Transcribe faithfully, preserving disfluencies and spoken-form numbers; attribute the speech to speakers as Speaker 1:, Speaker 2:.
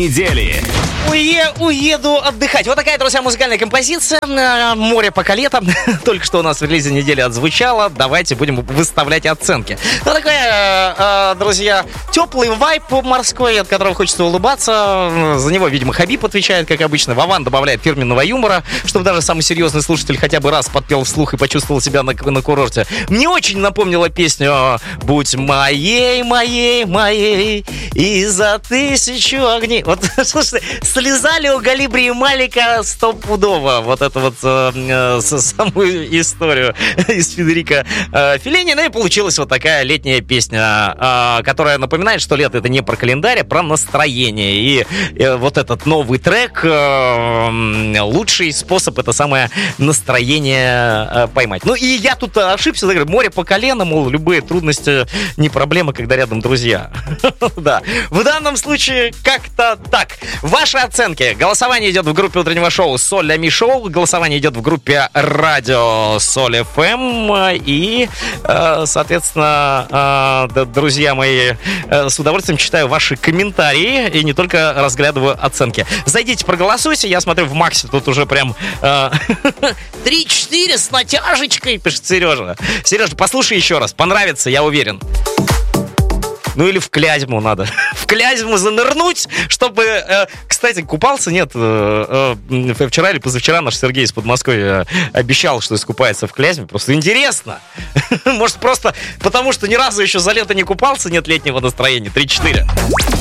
Speaker 1: недели.
Speaker 2: Уе, уеду отдыхать. Вот такая, друзья, музыкальная композиция. Море пока летом. Только что у нас в релизе недели отзвучало. Давайте будем выставлять оценки. Ну, такая, друзья, теплый вайб морской, от которого хочется улыбаться. За него, видимо, Хабиб отвечает, как обычно. Вован добавляет фирменного юмора, чтобы даже самый серьезный слушатель хотя бы раз подпел вслух и почувствовал себя на, на курорте. Мне очень напомнила песню «Будь моей, моей, моей и за тысячу огней». Вот, слушайте, слезали у Галибри и Малика стопудово вот эту вот э, э, самую историю из Федерико э, Феллини. Ну и получилась вот такая летняя песня, э, которая напоминает, что лето — это не про календарь, а про настроение. И э, вот этот новый трек э, лучший способ это самое настроение э, поймать. Ну и я тут ошибся, говорю, море по колено, мол, любые трудности не проблема, когда рядом друзья. Да. В данном случае как-то так. Ваши оценки. Голосование идет в группе утреннего шоу Соль Ля Ми Шоу. Голосование идет в группе радио Соль эф эм. И, соответственно, друзья мои, с удовольствием читаю ваши комментарии и не только разглядываю оценки. Зайдите, проголосуйте. Я смотрю, в Максе тут уже прям три-четыре с натяжечкой, пишет Сережа. Сережа, послушай еще раз. Понравится, я уверен. Ну или в Клязьму надо. В Клязьму занырнуть, чтобы... Э, кстати, купался? Нет. Э, э, вчера или позавчера наш Сергей из Подмосковья обещал, что искупается в Клязьме. Просто интересно. Может, просто потому что ни разу еще за лето не купался, нет летнего настроения. три-четыре.